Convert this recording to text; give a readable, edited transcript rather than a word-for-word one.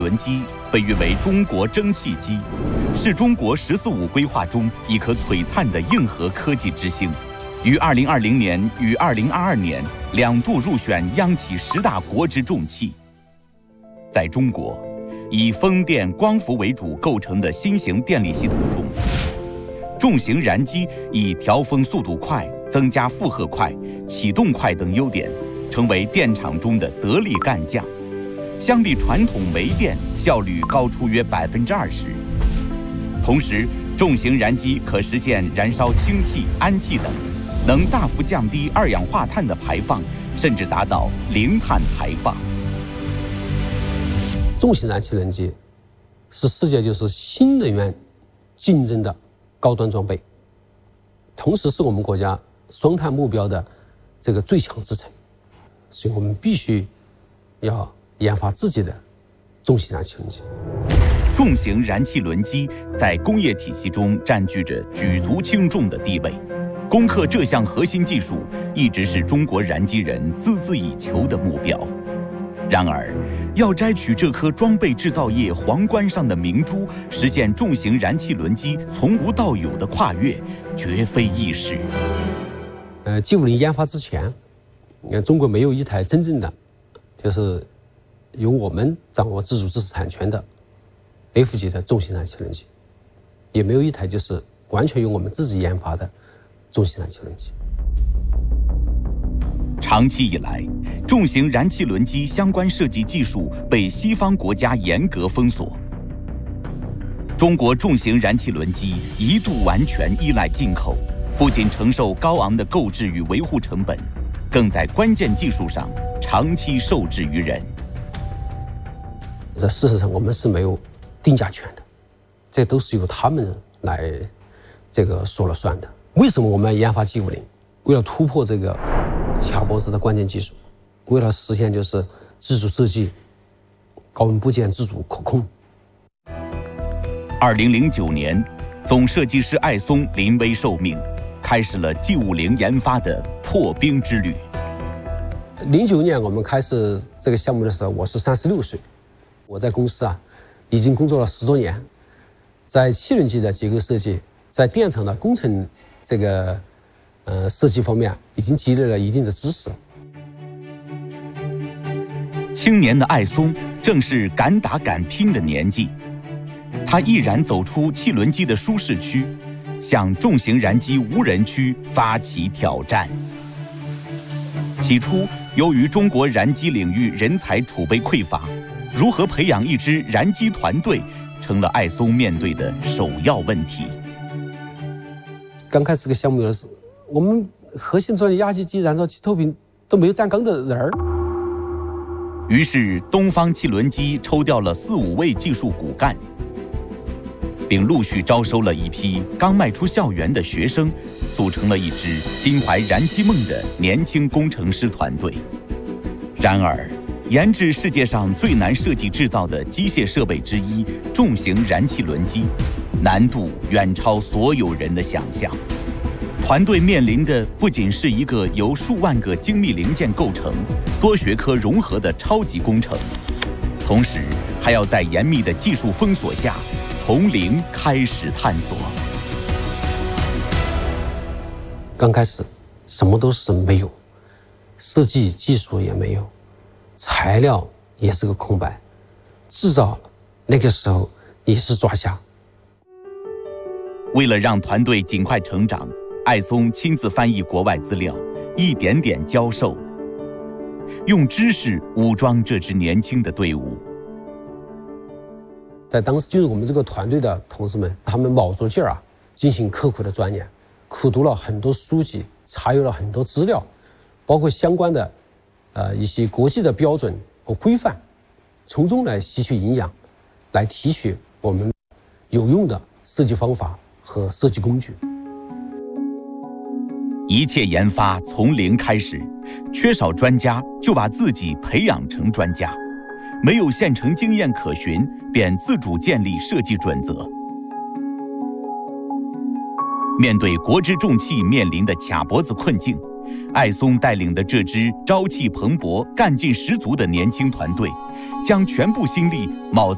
轮机被誉为中国蒸汽机，是中国“十四五”规划中一颗璀璨的硬核科技之星，于2020年与2022年2度入选央企10大国之重器。在中国，以风电、光伏为主构成的新型电力系统中，重型燃机以调峰速度快、增加负荷快、启动快等优点，成为电厂中的得力干将。相比传统煤电，效率高出约20%。同时，重型燃机可实现燃烧氢气、氨气等，能大幅降低二氧化碳的排放，甚至达到零碳排放。 重型燃气轮机是世界新能源竞争的高端装备，同时是我们国家双碳目标的最强支撑，所以我们必须要研发自己的重型燃气轮机。 重型燃气轮机在工业体系中占据着举足轻重的地位，攻克这项核心技术一直是中国燃机人孜孜以求的目标。然而，要摘取这颗装备制造业皇冠上的明珠，实现重型燃气轮机从无到有的跨越，绝非易事。 G50研发之前，你看中国没有一台真正的由我们掌握自主知识产权的 F 级的重型燃气轮机，也没有一台完全由我们自己研发的重型燃气轮机。 长期以来，重型燃气轮机相关设计技术被西方国家严格封锁。中国重型燃气轮机一度完全依赖进口，不仅承受高昂的购置与维护成本，更在关键技术上长期受制于人。 在事实上，我们是没有定价权的，这都是由他们来说了算的。为什么我们要研发 G50？ 为了突破卡脖子的关键技术，为了实现自主设计、高温部件自主可控。 2009年，总设计师艾松临危受命，开始了 G50研发的破冰之旅。 09年我们开始这个项目的时候，我是36岁，我在公司已经工作了10多年，在汽轮机的结构设计，在电厂的工程设计方面已经积累了一定的知识。 青年的艾松正是敢打敢拼的年纪，他毅然走出汽轮机的舒适区，向重型燃机无人区发起挑战。起初，由于中国燃机领域人才储备匮乏，如何培养一支燃机团队，成了艾松面对的首要问题。 刚开始这个项目的时候，我们核心专业压机机、燃烧机、透瓶都没有站岗的人儿。 于是，东方汽轮机抽调了4、5位技术骨干，并陆续招收了一批刚迈出校园的学生，组成了一支心怀燃机梦的年轻工程师团队。然而，研制世界上最难设计制造的机械设备之一——重型燃气轮机，难度远超所有人的想象。团队面临的不仅是一个由数万个精密零件构成、多学科融合的超级工程，同时还要在严密的技术封锁下，从零开始探索。 刚开始什么都是没有，设计技术也没有，材料也是个空白，制造那个时候也是抓瞎。 为了让团队尽快成长，艾松亲自翻译国外资料，一点点教授，用知识武装这支年轻的队伍。 在当时进入我们这个团队的同志们，他们卯足劲儿进行刻苦的钻研，苦读了很多书籍，查阅了很多资料，包括相关的一些国际的标准和规范，从中来吸取营养，来提取我们有用的设计方法和设计工具。 一切研发从零开始，缺少专家就把自己培养成专家，没有现成经验可循，便自主建立设计准则。面对国之重器面临的卡脖子困境，艾松带领的这支朝气蓬勃、干劲十足的年轻团队，将全部心力铆